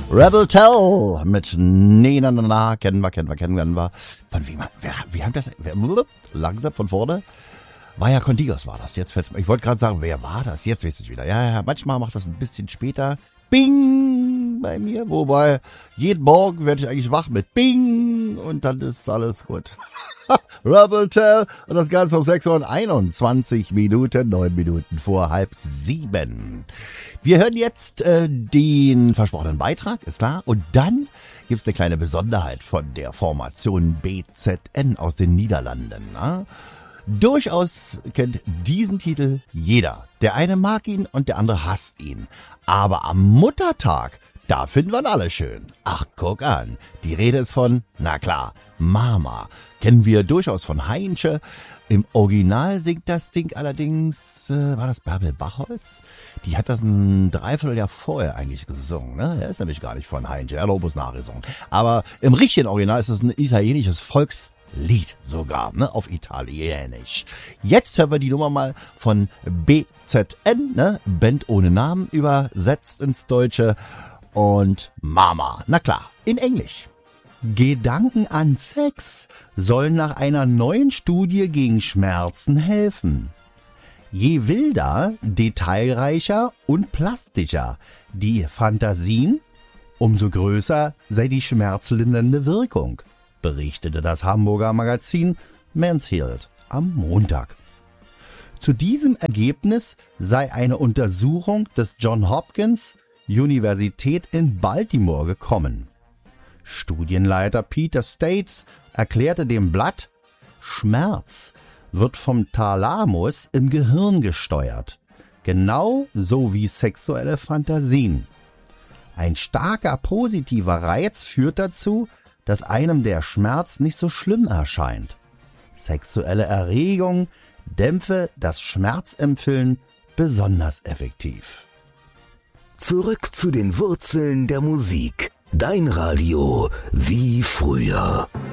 Rebel Tell mit Nee, na, na, na, kennen wir. Von wem, wir haben das, langsam von vorne. Vaya con Dios war das. Jetzt fällt's mir. Ich wollte gerade sagen, wer war das? Jetzt weiß ich wieder. Ja, manchmal macht das ein bisschen später. Bing bei mir. Wobei, jeden Morgen werde ich eigentlich wach mit Bing und dann ist alles gut. Rebel Tell und das Ganze um 6:21 Minuten, 9 Minuten vor 6:30. Wir hören jetzt den versprochenen Beitrag, ist klar. Und dann gibt's eine kleine Besonderheit von der Formation BZN aus den Niederlanden. Na? Durchaus kennt diesen Titel jeder. Der eine mag ihn und der andere hasst ihn. Aber am Muttertag, da finden wir ihn alle schön. Ach, guck an. Die Rede ist von, na klar, Mama. Kennen wir durchaus von Heinche. Im Original singt das Ding allerdings, war das Bärbel Bachholz? Die hat das ein Dreivierteljahr vorher eigentlich gesungen. Ne? Er ist nämlich gar nicht von Heinche, er hat Opus nachgesungen. Aber im richtigen Original ist es ein italienisches Volkslied sogar, ne? Auf Italienisch. Jetzt hören wir die Nummer mal von BZN, ne? Band ohne Namen, übersetzt ins Deutsche. Und Mama, na klar, in Englisch. Gedanken an Sex sollen nach einer neuen Studie gegen Schmerzen helfen. Je wilder, detailreicher und plastischer die Fantasien, umso größer sei die schmerzlindernde Wirkung, berichtete das Hamburger Magazin Men's Health am Montag. Zu diesem Ergebnis sei eine Untersuchung des Johns Hopkins Universität in Baltimore gekommen. Studienleiter Peter States erklärte dem Blatt, Schmerz wird vom Thalamus im Gehirn gesteuert, genau so wie sexuelle Fantasien. Ein starker positiver Reiz führt dazu, dass einem der Schmerz nicht so schlimm erscheint. Sexuelle Erregung dämpfe das Schmerzempfinden besonders effektiv. Zurück zu den Wurzeln der Musik. Dein Radio wie früher.